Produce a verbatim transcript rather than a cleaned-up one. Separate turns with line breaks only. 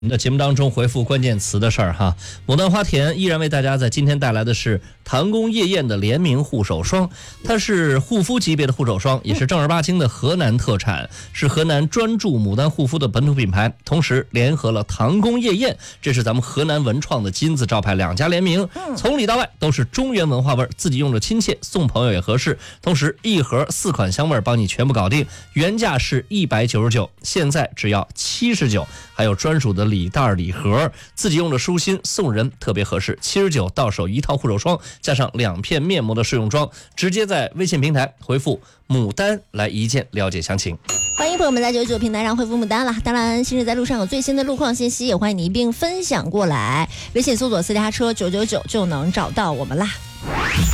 那节目当中回复关键词的事儿哈，牡丹花田依然为大家在今天带来的是唐宫夜宴的联名护手霜，它是护肤级别的护手霜，也是正儿八经的河南特产，是河南专注牡丹护肤的本土品牌，同时联合了唐宫夜宴，这是咱们河南文创的金字招牌，两家联名，从里到外都是中原文化味儿，自己用着亲切，送朋友也合适，同时一盒四款香味儿帮你全部搞定，原价是一百九十九，现在只要七十九，还有专属的礼袋礼盒，自己用着舒心，送人特别合适。七十九到手一套护手霜，加上两片面膜的试用装，直接在微信平台回复牡丹来一键了解详情。
欢迎朋友们在九九平台上回复牡丹了。当然，新日在路上有最新的路况信息，也欢迎你一并分享过来。微信搜索私家车九九九就能找到我们啦。